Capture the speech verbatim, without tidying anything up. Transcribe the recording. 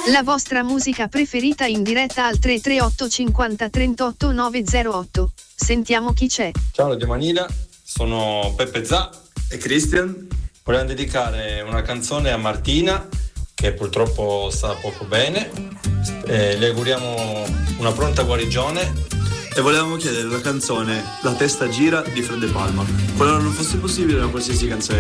La vostra musica preferita in diretta al tre tre otto cinquanta trentotto novecentotto. Sentiamo chi c'è. Ciao Radio Manila, sono Peppe Zà e Christian. Vogliamo dedicare una canzone a Martina, che purtroppo sta poco bene. Eh, le auguriamo una pronta guarigione. E volevamo chiedere la canzone La testa gira di Fred De Palma. Qualora non fosse possibile, una qualsiasi canzone